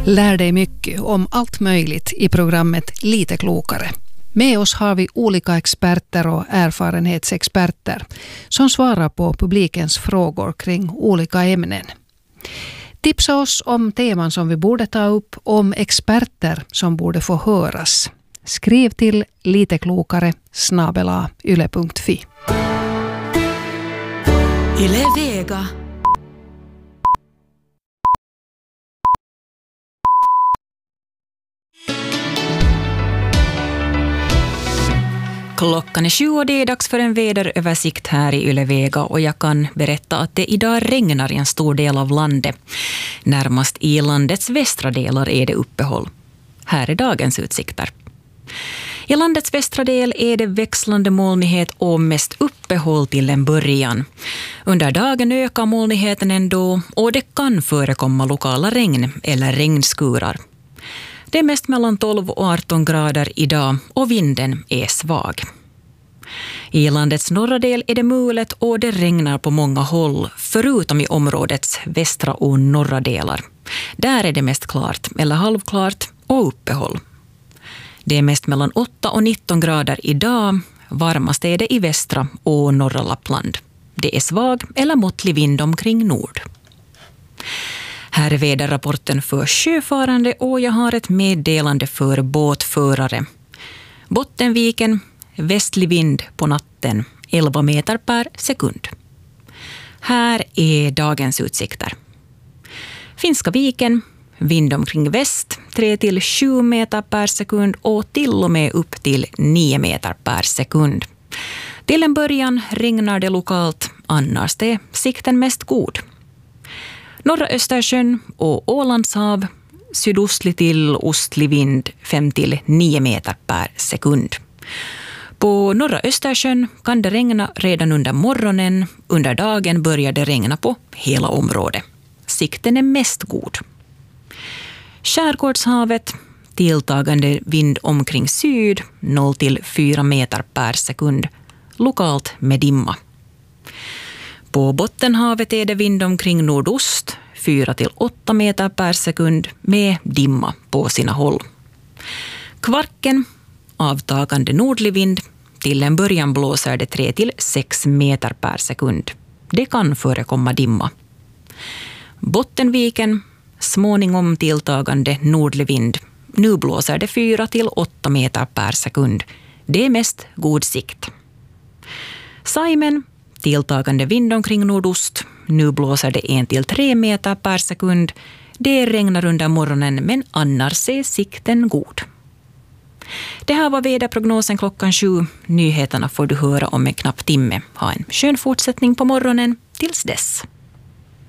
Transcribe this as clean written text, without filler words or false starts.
Lär dig mycket om allt möjligt i programmet Lite klokare. Med oss har vi olika experter och erfarenhetsexperter som svarar på publikens frågor kring olika ämnen. Tipsa oss om teman som vi borde ta upp, om experter som borde få höras. Skriv till liteklokare@yle.fi. Yle Vega. Klockan är 7 och det är dags för en väderöversikt här i Yle Vega och jag kan berätta att det idag regnar i en stor del av landet. Närmast i landets västra delar är det uppehåll. Här är dagens utsikter. I landets västra del är det växlande molnighet och mest uppehåll till en början. Under dagen ökar molnigheten ändå och det kan förekomma lokala regn eller regnskurar. Det är mest mellan 12 och 18 grader idag och vinden är svag. I landets norra del är det mulet och det regnar på många håll, förutom i områdets västra och norra delar. Där är det mest klart eller halvklart och uppehåll. Det är mest mellan 8 och 19 grader idag, varmast är det i västra och norra Lappland. Det är svag eller måttlig vind omkring nord. Här är väderrapporten för sjöfarande och jag har ett meddelande för båtförare. Bottenviken, västlig vind på natten, 11 meter per sekund. Här är dagens utsikter. Finska viken, vind omkring väst, 3-7 meter per sekund och till och med upp till 9 meter per sekund. Till en början regnar det lokalt, annars är sikten mest god. Norra Östersjön och Ålandshav, sydostlig till ostlig vind 5-9 meter per sekund. På norra Östersjön kan det regna redan under morgonen. Under dagen börjar det regna på hela området. Sikten är mest god. Skärgårdshavet, tilltagande vind omkring syd, 0-4 meter per sekund. Lokalt med dimma. På Bottenhavet är det vind omkring nordost, 4-8 meter per sekund med dimma på sina håll. Kvarken, avtagande nordlig vind, till en början blåser det 3-6 meter per sekund. Det kan förekomma dimma. Bottenviken, småningom tilltagande nordlig vind. Nu blåser det 4-8 meter per sekund. Det är mest god sikt. Saimen, tilltagande vind omkring nordost. Nu blåser det 1-3 meter per sekund. Det regnar under morgonen men annars är sikten god. Det här var väderprognosen klockan 7. Nyheterna får du höra om en knapp timme. Ha en skön fortsättning på morgonen tills dess.